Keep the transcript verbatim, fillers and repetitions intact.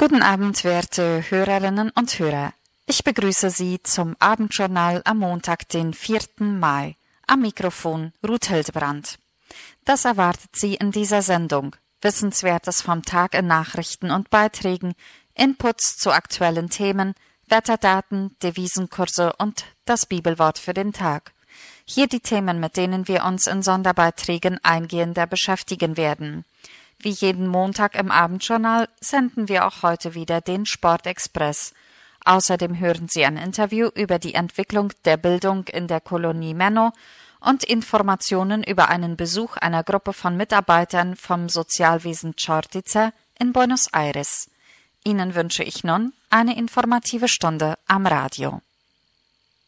Guten Abend, werte Hörerinnen und Hörer. Ich begrüße Sie zum Abendjournal am Montag, den vierten Mai. Am Mikrofon Ruth Hildebrand. Das erwartet Sie in dieser Sendung. Wissenswertes vom Tag in Nachrichten und Beiträgen, Inputs zu aktuellen Themen, Wetterdaten, Devisenkurse und das Bibelwort für den Tag. Hier die Themen, mit denen wir uns in Sonderbeiträgen eingehender beschäftigen werden. Wie jeden Montag im Abendjournal senden wir auch heute wieder den Sportexpress. Außerdem hören Sie ein Interview über die Entwicklung der Bildung in der Kolonie Menno und Informationen über einen Besuch einer Gruppe von Mitarbeitern vom Sozialwesen Čortica in Buenos Aires. Ihnen wünsche ich nun eine informative Stunde am Radio.